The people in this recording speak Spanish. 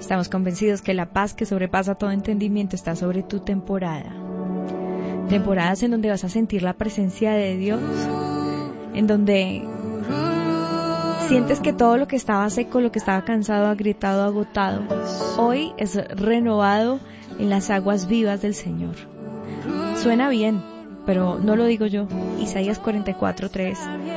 Estamos convencidos que la paz que sobrepasa todo entendimiento está sobre tu temporada. Temporadas en donde vas a sentir la presencia de Dios, en donde sientes que todo lo que estaba seco, lo que estaba cansado, agrietado, agotado, hoy es renovado en las aguas vivas del Señor. Suena bien, pero no lo digo yo. Isaías 44:3.